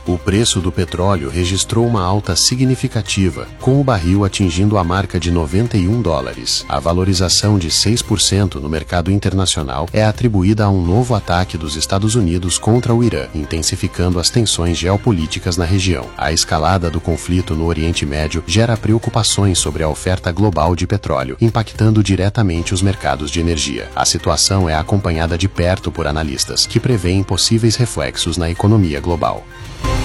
O preço do petróleo registrou uma alta significativa, com o barril atingindo a marca de $91. A valorização de 6% no mercado internacional é atribuída a um novo ataque dos Estados Unidos contra o Irã, intensificando as tensões geopolíticas na região. A escalada do conflito no Oriente Médio gera preocupações sobre a oferta global de petróleo, impactando diretamente os mercados de energia. A situação é acompanhada de perto por analistas, que prevêem possíveis reflexos na economia global.